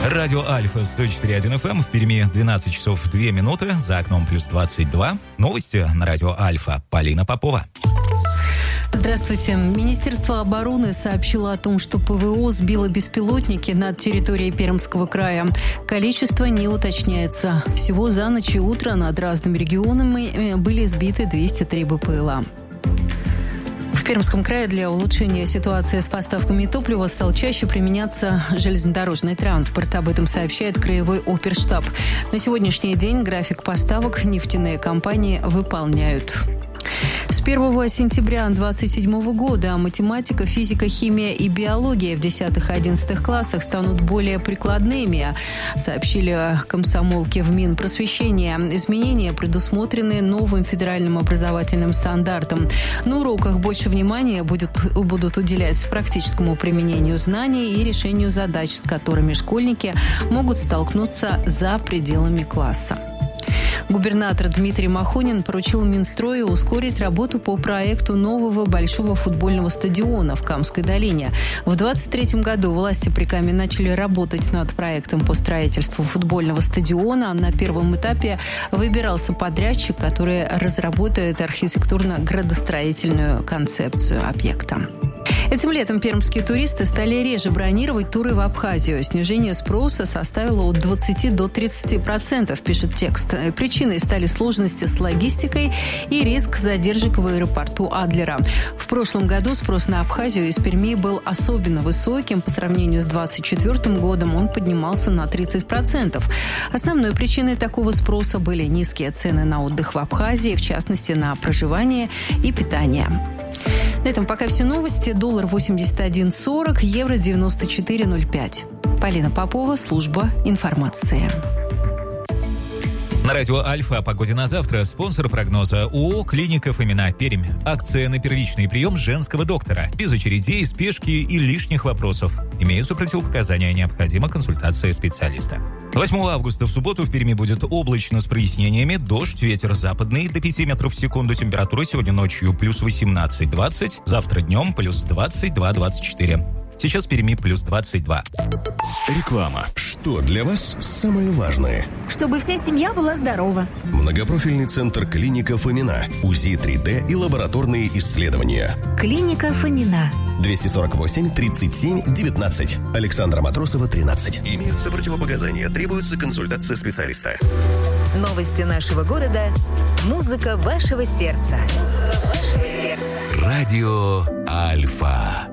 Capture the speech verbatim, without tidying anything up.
Радио Альфа сто четыре и один эф эм. В Перми двенадцать часов две минуты. За окном плюс двадцать два. Новости на Радио Альфа. Полина Попова. Здравствуйте. Министерство обороны сообщило о том, что ПВО сбило беспилотники над территорией Пермского края. Количество не уточняется. Всего за ночь и утро над разными регионами были сбиты двести три БПЛА. В Пермском крае для улучшения ситуации с поставками топлива стал чаще применяться железнодорожный транспорт. Об этом сообщает Краевой оперштаб. На сегодняшний день график поставок нефтяные компании выполняют. С первого сентября две тысячи двадцать седьмого года математика, физика, химия и биология в десятых-одиннадцатых классах станут более прикладными, сообщили комсомолки в Минпросвещения. Изменения предусмотрены новым федеральным образовательным стандартом. На уроках больше внимания будет, будут уделять практическому применению знаний и решению задач, с которыми школьники могут столкнуться за пределами класса. Губернатор Дмитрий Махонин поручил Минстрою ускорить работу по проекту нового большого футбольного стадиона в Камской долине. В двадцать третьем году власти при Каме начали работать над проектом по строительству футбольного стадиона. На первом этапе выбирался подрядчик, который разработает архитектурно-градостроительную концепцию объекта. Этим летом пермские туристы стали реже бронировать туры в Абхазию. Снижение спроса составило от двадцати до тридцати процентов, пишет текст. Причиной стали сложности с логистикой и риск задержек в аэропорту Адлера. В прошлом году спрос на Абхазию из Перми был особенно высоким. По сравнению с двадцать четвёртым годом он поднимался на тридцать процентов. Основной причиной такого спроса были низкие цены на отдых в Абхазии, в частности на проживание и питание. На этом пока все новости. Доллар восемьдесят один сорок, евро девяносто четыре ноль пять. Полина Попова, служба информации. На радио Альфа о погоде на завтра. Спонсор прогноза ООО «Клиника Фомина», Пермь. Акция на первичный прием женского доктора. Без очередей, спешки и лишних вопросов. Имеются противопоказания, необходима консультация специалиста. восьмого августа в субботу в Перми будет облачно с прояснениями. Дождь, ветер западный до пяти метров в секунду. Температура сегодня ночью плюс восемнадцать двадцать. Завтра днем плюс двадцать два двадцать четыре. Сейчас в Перми плюс двадцать два. Реклама. Что для вас самое важное? Чтобы вся семья была здорова. Многопрофильный центр «Клиника Фомина». УЗИ три дэ и лабораторные исследования. Клиника Фомина. двести сорок восемь тридцать семь девятнадцать. Александра Матросова, тринадцать. Имеются противопоказания. Требуется консультация специалиста. Новости нашего города. Музыка вашего сердца. Музыка вашего сердца. Радио Альфа.